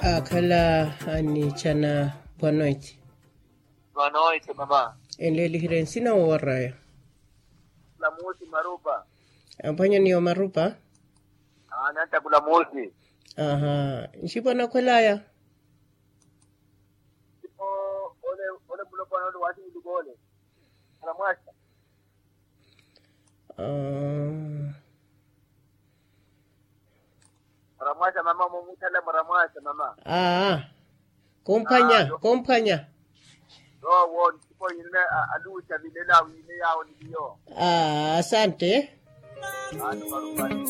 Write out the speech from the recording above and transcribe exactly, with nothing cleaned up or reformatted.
akhala ani chana boa noite. Boa noite, mamá. Enleli hirensina o waraya. La musi marupa. Ampanya ni o marupa? Ah, nanta kula musi. Aha, nchipo na kwelaya? Tipo, ole, ole bulo kwa nolo wati udugole. Ala mwasha. Ah. Maramwasha mama mumutala maramwasha mama. Ah. Kompanya, Ah, kompanya. No, won, tipo yine alucha vile na wile yao ni hiyo. Ah, asante. Ah, marupa.